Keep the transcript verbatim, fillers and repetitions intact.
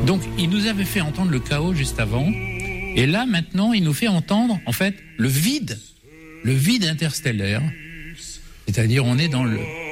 Donc, il nous avait fait entendre le chaos juste avant. Et là, maintenant, il nous fait entendre, en fait, le vide. Le vide interstellaire. C'est-à-dire, on est dans le,